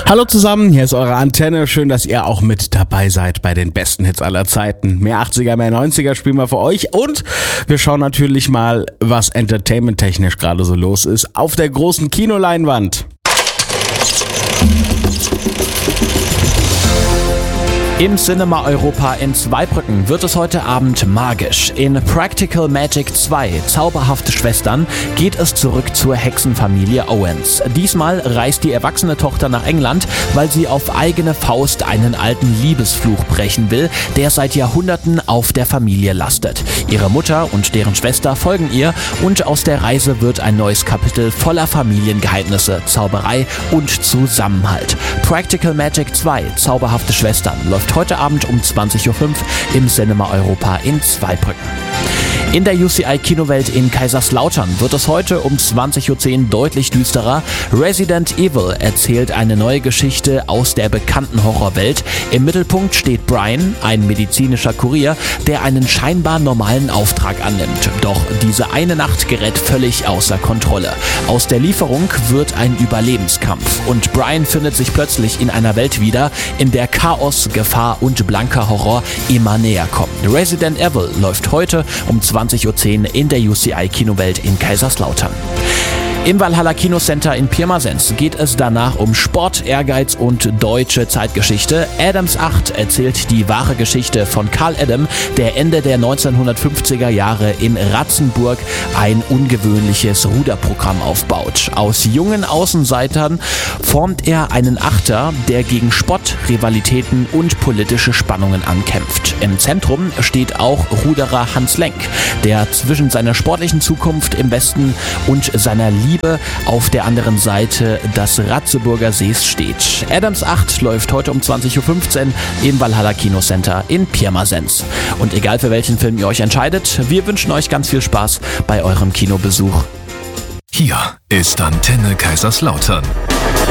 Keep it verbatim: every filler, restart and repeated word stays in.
Hallo zusammen, hier ist eure Antenne. Schön, dass ihr auch mit dabei seid bei den besten Hits aller Zeiten. Mehr achtziger, mehr neunziger spielen wir für euch. Und wir schauen natürlich mal, was entertainment-technisch gerade so los ist auf der großen Kinoleinwand. Im Cinema Europa in Zweibrücken wird es heute Abend magisch. In Practical Magic zwei, Zauberhafte Schwestern, geht es zurück zur Hexenfamilie Owens. Diesmal reist die erwachsene Tochter nach England, weil sie auf eigene Faust einen alten Liebesfluch brechen will, der seit Jahrhunderten auf der Familie lastet. Ihre Mutter und deren Schwester folgen ihr und aus der Reise wird ein neues Kapitel voller Familiengeheimnisse, Zauberei und Zusammenhalt. Practical Magic zwei, Zauberhafte Schwestern, läuft heute Abend um zwanzig Uhr fünf im Cinema Europa in Zweibrücken. In der U C I-Kinowelt in Kaiserslautern wird es heute um zwanzig Uhr zehn deutlich düsterer. Resident Evil erzählt eine neue Geschichte aus der bekannten Horrorwelt. Im Mittelpunkt steht Brian, ein medizinischer Kurier, der einen scheinbar normalen Auftrag annimmt. Doch diese eine Nacht gerät völlig außer Kontrolle. Aus der Lieferung wird ein Überlebenskampf und Brian findet sich plötzlich in einer Welt wieder, in der Chaos, Gefahr und blanker Horror immer näher kommen. Resident Evil läuft heute um zwanzig Uhr zehn in der U C I-Kinowelt in Kaiserslautern. Im Valhalla Kinocenter in Pirmasens geht es danach um Sport, Ehrgeiz und deutsche Zeitgeschichte. Adams acht erzählt die wahre Geschichte von Karl Adam, der Ende der neunzehnhundertfünfziger Jahre in Ratzenburg ein ungewöhnliches Ruderprogramm aufbaut. Aus jungen Außenseitern formt er einen Achter, der gegen Spott, Rivalitäten und politische Spannungen ankämpft. Im Zentrum steht auch Ruderer Hans Lenk, der zwischen seiner sportlichen Zukunft im Westen und seiner Liebe auf der anderen Seite des Ratzeburger Sees steht. Adams acht läuft heute um zwanzig Uhr fünfzehn im Valhalla Kinocenter in Pirmasens. Und egal für welchen Film ihr euch entscheidet, wir wünschen euch ganz viel Spaß bei eurem Kinobesuch. Hier ist Antenne Kaiserslautern.